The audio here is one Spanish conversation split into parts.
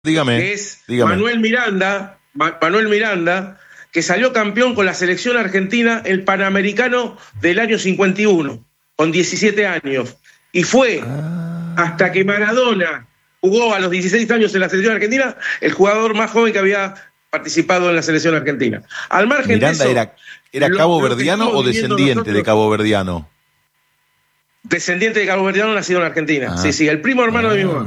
Dígame. Que es Manuel Miranda, que salió campeón con la selección argentina, el Panamericano del año 51, con 17 años. Y fue hasta que Maradona jugó a los 16 años en la selección argentina, el jugador más joven que había participado en la selección argentina. Al margen Miranda de eso, ¿era caboverdiano o descendiente de caboverdiano? Descendiente de caboverdiano, nacido en Argentina. Sí, el primo hermano de mi mamá.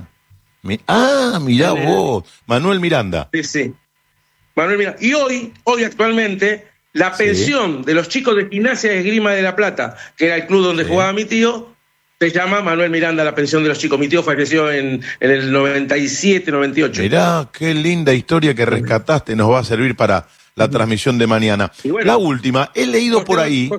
Mirá vos, Manuel Miranda. Sí. Manuel Miranda. Y hoy actualmente, la pensión de los chicos de Gimnasia de Esgrima de La Plata, que era el club donde jugaba mi tío, se llama Manuel Miranda, la pensión de los chicos. Mi tío falleció en el 97, 98. Mirá, qué linda historia que rescataste, nos va a servir para la transmisión de mañana. Bueno, la última, he leído por ahí...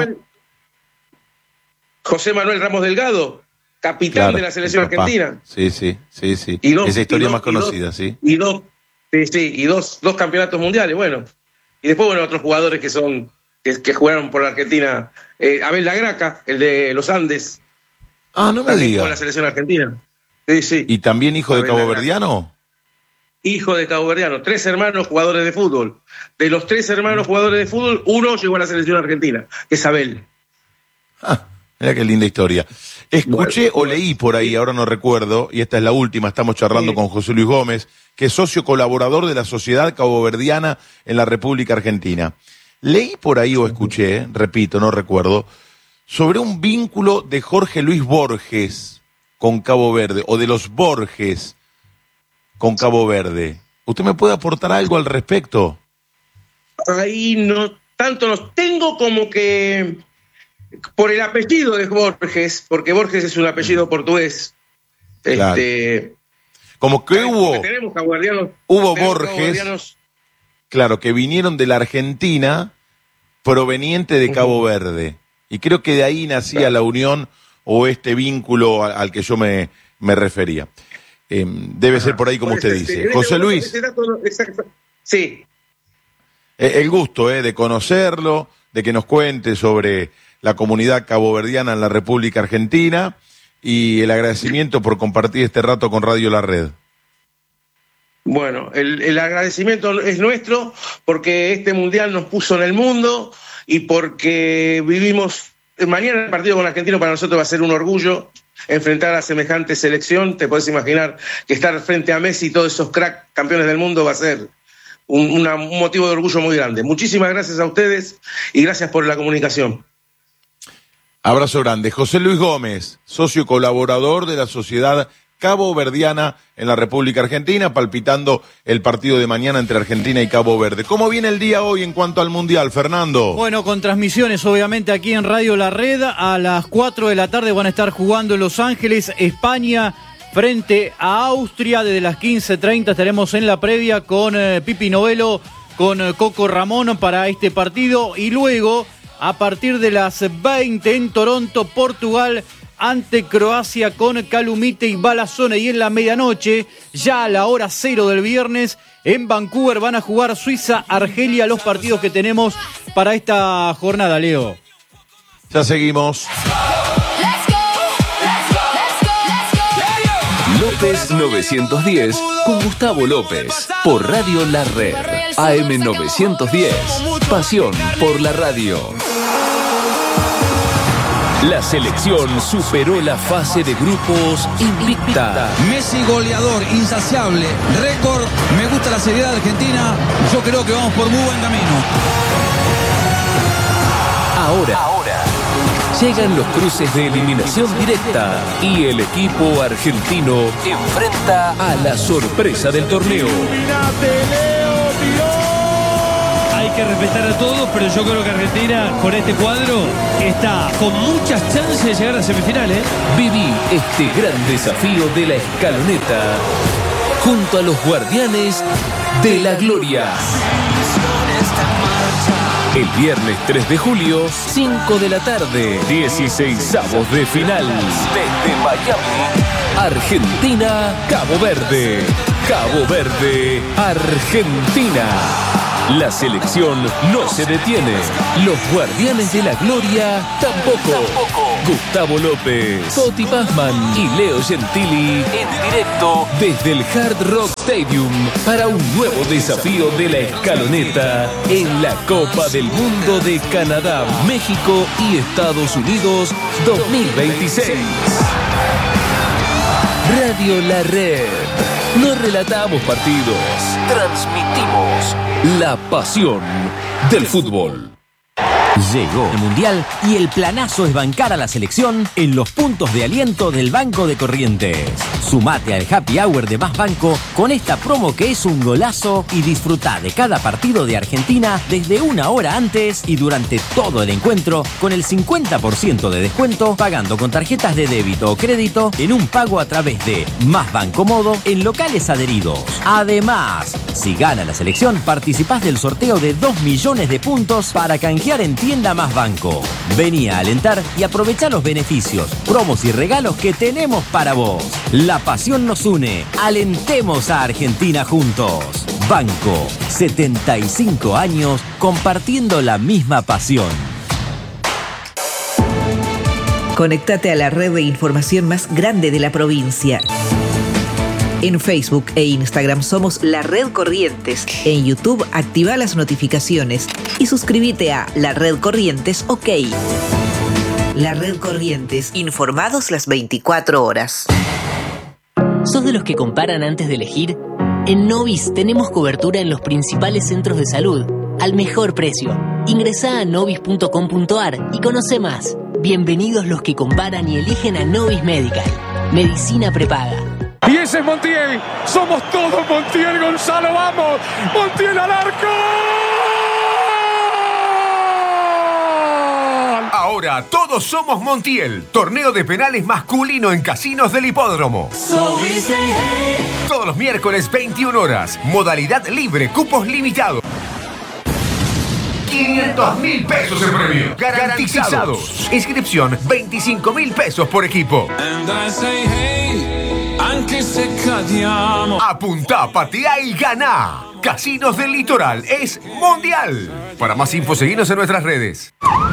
José Manuel Ramos Delgado, capitán de la selección argentina. Sí. Esa historia más conocida, sí. Y dos campeonatos mundiales, bueno. Y después, otros jugadores que jugaron por la Argentina. Abel Lagraca, el de los Andes. No me digas. Con la selección argentina. Sí. ¿Y también hijo de caboverdiano? Hijo de caboverdiano. 3 hermanos jugadores de fútbol. De los 3 hermanos jugadores de fútbol, uno llegó a la selección argentina, que es Abel. Mirá qué linda historia. Escuché o leí por ahí, ahora no recuerdo, y esta es la última, estamos charlando con José Luis Gómez, que es socio colaborador de la Sociedad Caboverdiana en la República Argentina. Leí por ahí o escuché, repito, no recuerdo, sobre un vínculo de Jorge Luis Borges con Cabo Verde, o de los Borges con Cabo Verde. ¿Usted me puede aportar algo al respecto? Ahí no tanto los tengo como que... Por el apellido de Borges, porque Borges es un apellido portugués. Claro. Como que hubo Borges, claro, que vinieron de la Argentina proveniente de Cabo Verde. Y creo que de ahí nacía la unión o este vínculo al que yo me refería. Debe ser por ahí como usted dice. José Luis. Sí. El gusto de conocerlo, de que nos cuente sobre la comunidad caboverdiana en la República Argentina y el agradecimiento por compartir este rato con Radio La Red. Bueno, el agradecimiento es nuestro porque este mundial nos puso en el mundo y porque vivimos... Mañana el partido con Argentino para nosotros va a ser un orgullo enfrentar a semejante selección. Te podés imaginar que estar frente a Messi y todos esos crack campeones del mundo va a ser un motivo de orgullo muy grande. Muchísimas gracias a ustedes y gracias por la comunicación. Abrazo grande. José Luis Gómez, socio colaborador de la Sociedad Caboverdiana en la República Argentina, palpitando el partido de mañana entre Argentina y Cabo Verde. ¿Cómo viene el día hoy en cuanto al Mundial, Fernando? Bueno, con transmisiones obviamente aquí en Radio La Red. A las 4 de la tarde van a estar jugando en Los Ángeles, España, frente a Austria. Desde las 15:30 estaremos en la previa con Pipi Novello, con Coco Ramón para este partido. Y luego, a partir de las 20 en Toronto, Portugal, ante Croacia con Calumite y Balazone. Y en la medianoche, ya a la hora 0 del viernes, en Vancouver van a jugar Suiza, Argelia, los partidos que tenemos para esta jornada, Leo. Ya seguimos. López 910 con Gustavo López por Radio La Red. AM 910. Pasión por la radio. La selección superó la fase de grupos invicta. Messi goleador, insaciable, récord. Me gusta la seriedad de Argentina. Yo creo que vamos por muy buen camino. Ahora llegan los cruces de eliminación directa y el equipo argentino enfrenta a la sorpresa del torneo. Hay que respetar a todos, pero yo creo que Argentina con este cuadro está con muchas chances de llegar a semifinales. Viví este gran desafío de la escaloneta junto a los guardianes de la gloria. El viernes 3 de julio, 5 de la tarde, 16avos de final. Desde Miami, Argentina, Cabo Verde. Cabo Verde, Argentina. La selección no se detiene. Los guardianes de la gloria tampoco. Gustavo López, Toti Pazman y Leo Gentili en directo desde el Hard Rock Stadium para un nuevo desafío de la escaloneta en la Copa del Mundo de Canadá, México y Estados Unidos 2026. Radio La Red. No relatamos partidos, transmitimos la pasión del fútbol. Llegó el Mundial y el planazo es bancar a la selección en los puntos de aliento del Banco de Corrientes. Sumate al Happy Hour de Más Banco con esta promo que es un golazo y disfruta de cada partido de Argentina desde una hora antes y durante todo el encuentro con el 50% de descuento pagando con tarjetas de débito o crédito en un pago a través de Más Banco Modo en locales adheridos. Además, si gana la selección, participás del sorteo de 2 millones de puntos para canjear en Tienda Más Banco. Vení a alentar y aprovechá los beneficios, promos y regalos que tenemos para vos. La pasión nos une. Alentemos a Argentina juntos. Banco, 75 años compartiendo la misma pasión. Conéctate a la red de información más grande de la provincia. En Facebook e Instagram somos La Red Corrientes. En YouTube activa las notificaciones y suscríbete a La Red Corrientes OK. La Red Corrientes, informados las 24 horas. ¿Sos de los que comparan antes de elegir? En Novis tenemos cobertura en los principales centros de salud, al mejor precio. Ingresá a novis.com.ar y conoce más. Bienvenidos los que comparan y eligen a Novis Medical. Medicina prepaga. Y ese es Montiel. Somos todos Montiel, Gonzalo. ¡Vamos! ¡Montiel al arco! Ahora todos somos Montiel. Torneo de penales masculino en casinos del hipódromo. Todos los miércoles 21 horas. Modalidad libre, cupos limitados. 500.000 pesos en premio. Garantizados. Inscripción 25.000 pesos por equipo. Apuntá, patea y ganá. Casinos del Litoral es mundial. Para más info, seguinos en nuestras redes.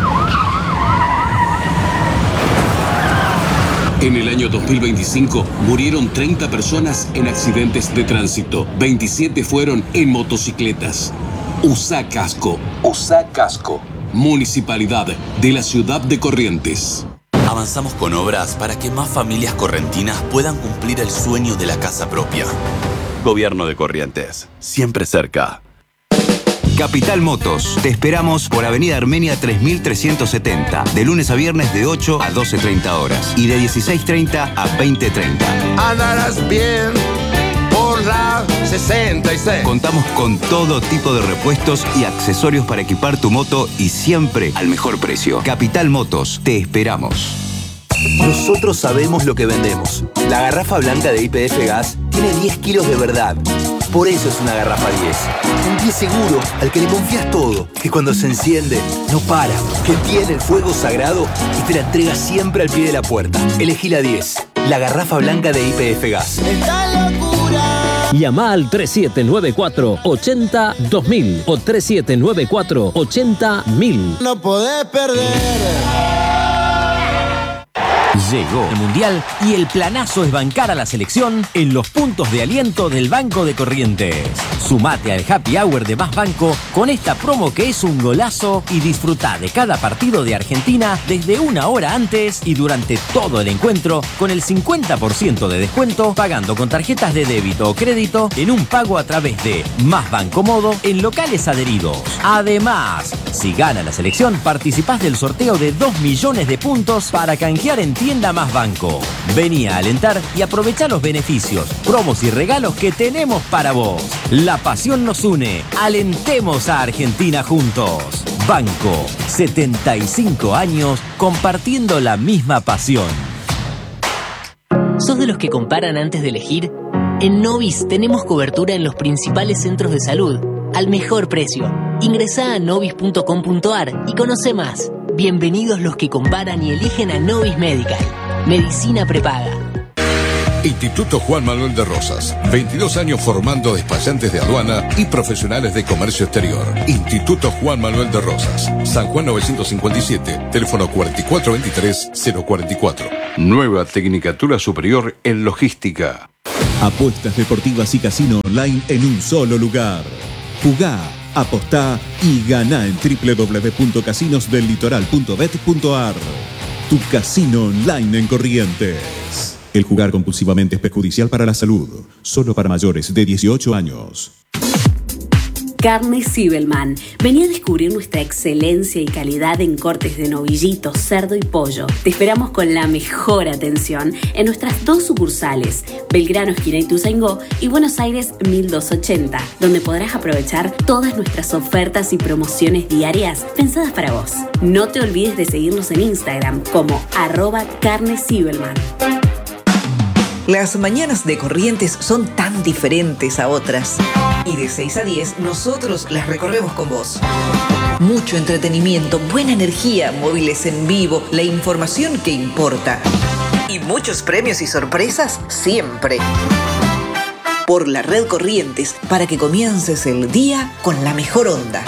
En el año 2025 murieron 30 personas en accidentes de tránsito. 27 fueron en motocicletas. Usá casco. Usá casco. Municipalidad de la ciudad de Corrientes. Avanzamos con obras para que más familias correntinas puedan cumplir el sueño de la casa propia. Gobierno de Corrientes, siempre cerca. Capital Motos. Te esperamos por Avenida Armenia 3370, de lunes a viernes de 8 a 12:30 horas y de 16:30 a 20:30. Andarás bien por la 66. Contamos con todo tipo de repuestos y accesorios para equipar tu moto y siempre al mejor precio. Capital Motos. Te esperamos. Nosotros sabemos lo que vendemos. La garrafa blanca de YPF Gas tiene 10 kilos de verdad. Por eso es una garrafa 10. Un 10 seguro al que le confías todo. Que cuando se enciende, no para. Que tiene el fuego sagrado y te la entrega siempre al pie de la puerta. Elegí la 10. La garrafa blanca de YPF Gas. ¡Esta locura! Llama al 3794-80-2000 o 3794-80-1000. No podés perder. Llegó el Mundial y el planazo es bancar a la selección en los puntos de aliento del Banco de Corrientes. Sumate al Happy Hour de Más Banco con esta promo que es un golazo y disfruta de cada partido de Argentina desde una hora antes y durante todo el encuentro con el 50% de descuento pagando con tarjetas de débito o crédito en un pago a través de Más Banco Modo en locales adheridos. Además, si gana la selección, participás del sorteo de 2 millones de puntos para canjear en Tienda Más Banco. Vení a alentar y aprovechá los beneficios, promos y regalos que tenemos para vos. La pasión nos une. Alentemos a Argentina juntos. Banco, 75 años compartiendo la misma pasión. ¿Sos de los que comparan antes de elegir? En Novis tenemos cobertura en los principales centros de salud, al mejor precio. Ingresá a novis.com.ar y conoce más. Bienvenidos los que comparan y eligen a Novis Medical. Medicina prepaga. Instituto Juan Manuel de Rosas. 22 años formando despachantes de aduana y profesionales de comercio exterior. Instituto Juan Manuel de Rosas. San Juan 957, teléfono 4423-044. Nueva Tecnicatura Superior en Logística. Apuestas deportivas y casino online en un solo lugar. Jugá, apostá y ganá en www.casinosdellitoral.bet.ar. Tu casino online en Corrientes. El jugar compulsivamente es perjudicial para la salud. Solo para mayores de 18 años. Carne Zibelman. Vení a descubrir nuestra excelencia y calidad en cortes de novillito, cerdo y pollo. Te esperamos con la mejor atención en nuestras 2 sucursales, Belgrano, esquina Ituzaingó, y Buenos Aires 1280, donde podrás aprovechar todas nuestras ofertas y promociones diarias pensadas para vos. No te olvides de seguirnos en Instagram como @carnezibelman. Las mañanas de Corrientes son tan diferentes a otras. Y de 6 a 10 nosotros las recorremos con vos. Mucho entretenimiento, buena energía, móviles en vivo, la información que importa. Y muchos premios y sorpresas siempre. Por la Red Corrientes, para que comiences el día con la mejor onda.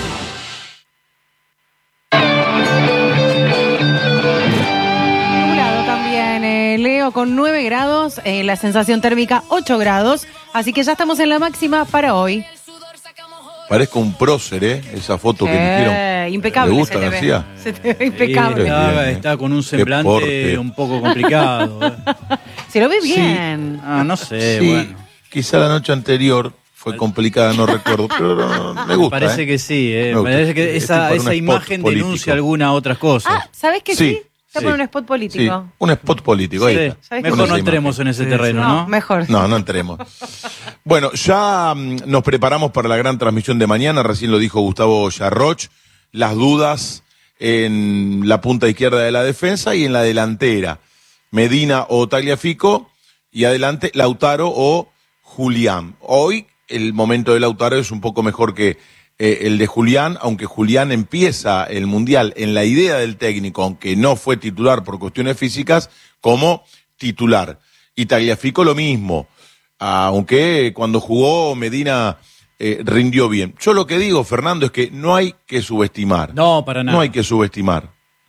Leo, con 9 grados, la sensación térmica 8 grados, así que ya estamos en la máxima para hoy. Parezco un prócer, esa foto que eligieron. Impecable. ¿Le gusta, se te García? Se te ve impecable. Está con un semblante un poco complicado. Se lo ve bien. Sí. No sé, sí, bueno. Quizá la noche anterior fue complicada, no recuerdo, pero me gusta. Parece que sí, me parece que esa imagen denuncia algunas otras cosas. ¿Sabes que sí? Está por un spot político. Sí, un spot político. Sí. Ahí está. Mejor no entremos en ese terreno, ¿no? Mejor. No entremos. Bueno, ya nos preparamos para la gran transmisión de mañana. Recién lo dijo Gustavo Yarroch. Las dudas en la punta izquierda de la defensa y en la delantera. Medina o Tagliafico. Y adelante Lautaro o Julián. Hoy el momento de Lautaro es un poco mejor que el de Julián, aunque Julián empieza el Mundial en la idea del técnico, aunque no fue titular por cuestiones físicas, como titular. Y Tagliafico lo mismo, aunque cuando jugó Medina rindió bien. Yo lo que digo, Fernando, es que no hay que subestimar. No, para nada. No hay que subestimar,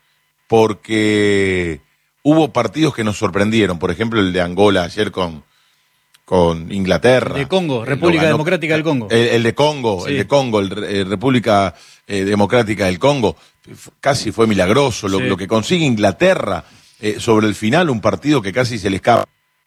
porque hubo partidos que nos sorprendieron, por ejemplo el de Angola ayer con Inglaterra. De Congo, República Democrática del Congo. El de Congo, sí. República Democrática del Congo. Casi fue milagroso lo que consigue Inglaterra sobre el final, un partido que casi se le escapa.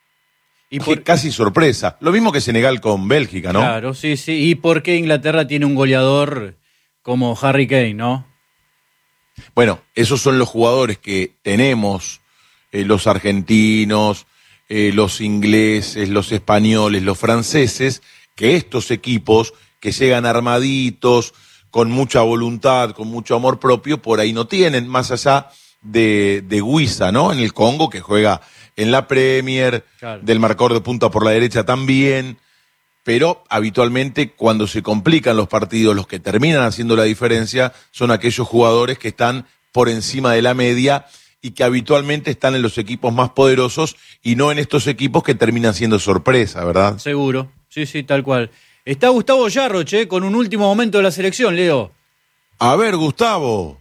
Casi sorpresa. Lo mismo que Senegal con Bélgica, ¿no? Claro, sí. ¿Y por qué Inglaterra tiene un goleador como Harry Kane, no? Bueno, esos son los jugadores que tenemos, los argentinos, los ingleses, los españoles, los franceses, que estos equipos que llegan armaditos, con mucha voluntad, con mucho amor propio, por ahí no tienen, más allá de Guisa, ¿no? En el Congo, que juega en la Premier, claro. Del marcador de punta por la derecha también, pero habitualmente cuando se complican los partidos, los que terminan haciendo la diferencia son aquellos jugadores que están por encima de la media y que habitualmente están en los equipos más poderosos y no en estos equipos que terminan siendo sorpresa, ¿verdad? Seguro, sí, tal cual. Está Gustavo Yarroch, con un último momento de la selección, Leo. A ver, Gustavo.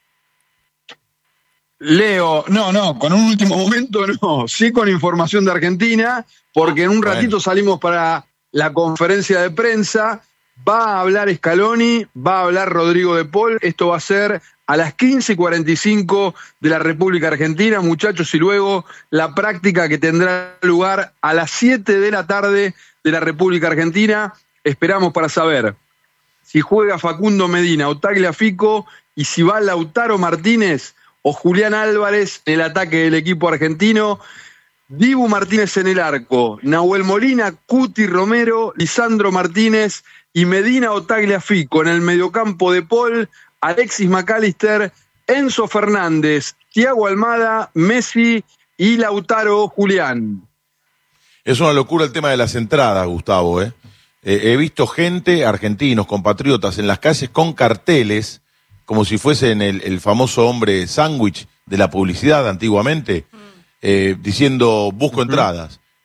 Leo, no, con un último momento no, sí con información de Argentina, porque en un ratito salimos para la conferencia de prensa, va a hablar Scaloni, va a hablar Rodrigo de Paul, esto va a ser a las 15:45 de la República Argentina, muchachos, y luego la práctica que tendrá lugar a las 7 de la tarde de la República Argentina. Esperamos para saber si juega Facundo Medina o Tagliafico y si va Lautaro Martínez o Julián Álvarez en el ataque del equipo argentino. Dibu Martínez en el arco, Nahuel Molina, Cuti Romero, Lisandro Martínez y Medina o Tagliafico en el mediocampo de Paul, Alexis McAllister, Enzo Fernández, Thiago Almada, Messi y Lautaro Julián. Es una locura el tema de las entradas, Gustavo. He visto gente, argentinos, compatriotas, en las calles con carteles, como si fuesen el famoso hombre sándwich de la publicidad antiguamente, diciendo busco entradas.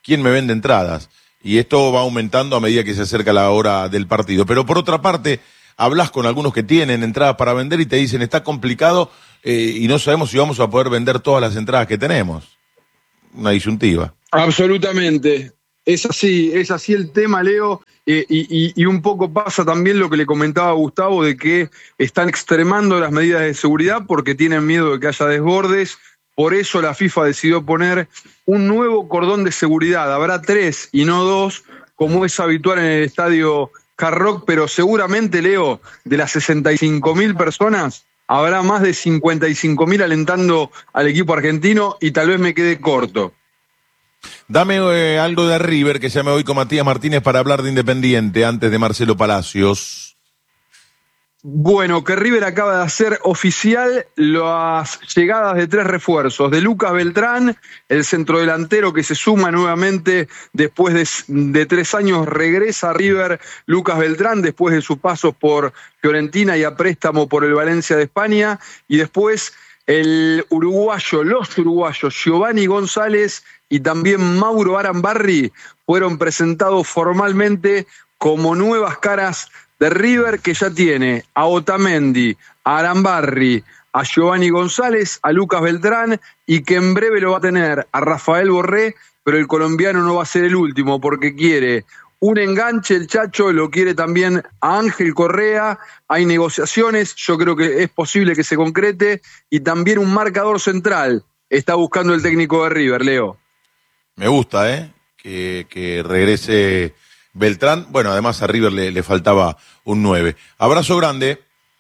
¿quién me vende entradas? Y esto va aumentando a medida que se acerca la hora del partido. Pero por otra parte, hablas con algunos que tienen entradas para vender y te dicen, está complicado y no sabemos si vamos a poder vender todas las entradas que tenemos. Una disyuntiva. Absolutamente. Es así el tema, Leo, y un poco pasa también lo que le comentaba a Gustavo, de que están extremando las medidas de seguridad porque tienen miedo de que haya desbordes. Por eso la FIFA decidió poner un nuevo cordón de seguridad. Habrá 3 y no 2, como es habitual en el estadio Hard Rock, pero seguramente, Leo, de las 65.000 personas, habrá más de 55.000 alentando al equipo argentino y tal vez me quede corto. Dame algo de River, que ya me voy con Matías Martínez para hablar de Independiente antes de Marcelo Palacios. Bueno, que River acaba de hacer oficial las llegadas de 3 refuerzos. De Lucas Beltrán, el centrodelantero que se suma nuevamente después de 3 años, regresa a River Lucas Beltrán después de sus pasos por Fiorentina y a préstamo por el Valencia de España. Y después los uruguayos Giovanni González y también Mauro Arambarri fueron presentados formalmente como nuevas caras de River, que ya tiene a Otamendi, a Arambarri, a Giovanni González, a Lucas Beltrán, y que en breve lo va a tener a Rafael Borré, pero el colombiano no va a ser el último porque quiere un enganche, el Chacho lo quiere también a Ángel Correa, hay negociaciones, yo creo que es posible que se concrete, y también un marcador central está buscando el técnico de River, Leo. Me gusta, que regrese Beltrán. Bueno, además a River le faltaba un 9. Abrazo grande.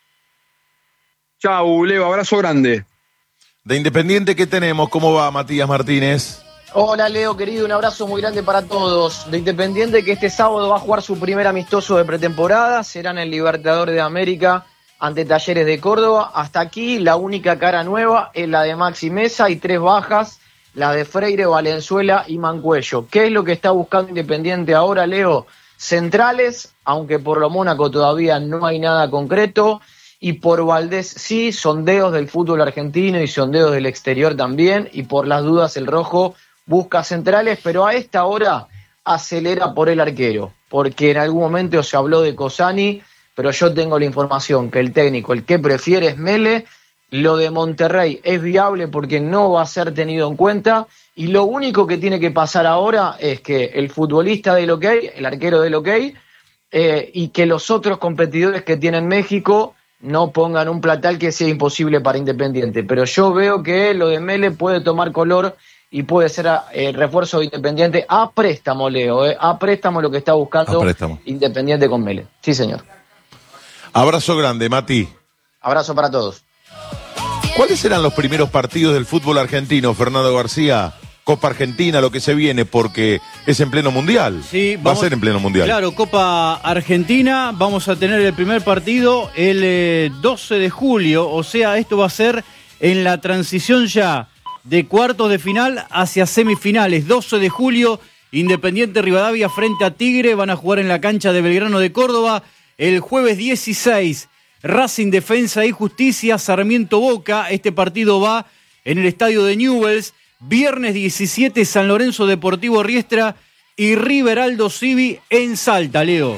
Chau, Leo, abrazo grande. De Independiente, ¿qué tenemos? ¿Cómo va Matías Martínez? Hola Leo, querido, un abrazo muy grande para todos. De Independiente, que este sábado va a jugar su primer amistoso de pretemporada, será en el Libertadores de América ante Talleres de Córdoba. Hasta aquí la única cara nueva es la de Maxi Mesa y 3 bajas, la de Freire, Valenzuela y Mancuello. ¿Qué es lo que está buscando Independiente ahora, Leo? Centrales, aunque por lo Mónaco todavía no hay nada concreto, y por Valdés sí, sondeos del fútbol argentino y sondeos del exterior también, y por las dudas el Rojo busca centrales, pero a esta hora acelera por el arquero, porque en algún momento se habló de Cosani, pero yo tengo la información que el técnico, el que prefiere es Mele. Lo de Monterrey es viable porque no va a ser tenido en cuenta, y lo único que tiene que pasar ahora es que el futbolista del OK, el arquero del OK, y que los otros competidores que tiene México no pongan un platal que sea imposible para Independiente. Pero yo veo que lo de Mele puede tomar color y puede ser refuerzo de Independiente a préstamo, Leo, a préstamo lo que está buscando Independiente con Mele. Sí, señor. Abrazo grande, Mati. Abrazo para todos. ¿Cuáles serán los primeros partidos del fútbol argentino, Fernando García? Copa Argentina, lo que se viene, porque es en pleno mundial. Sí, va a ser en pleno mundial. Claro, Copa Argentina, vamos a tener el primer partido el 12 de julio, o sea, esto va a ser en la transición ya de cuartos de final hacia semifinales. 12 de julio, Independiente Rivadavia frente a Tigre, van a jugar en la cancha de Belgrano de Córdoba. El jueves 16, Racing Defensa y Justicia, Sarmiento Boca. Este partido va en el estadio de Newell's. Viernes 17, San Lorenzo Deportivo Riestra y River Aldo Civi en Salta, Leo.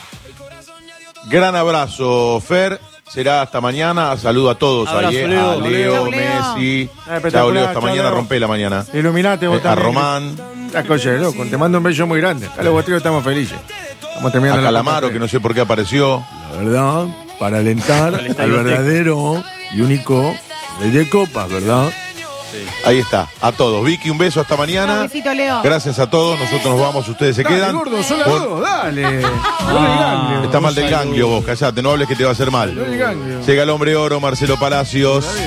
Gran abrazo, Fer. Será hasta mañana. Saludo a todos. Abrazo, a Leo. Leo, Messi. Chao, Leo. Hasta mañana. Rompé la mañana. Iluminate vos A también. Román. Loco, te mando un beso muy grande. A los boteros estamos felices. Estamos terminando A la Calamaro, que no sé por qué apareció. La verdad, para alentar al verdadero y único rey de copas, ¿verdad? Ahí está, a todos. Vicky, un beso, hasta mañana. Un besito, Leo. Gracias a todos, nosotros nos vamos, ustedes se Dale, quedan. gordo, son las dos, dale. Está mal del ganglio vos, callate, no hables que te va a hacer mal. No hay ganglio. Llega el hombre oro, Marcelo Palacios.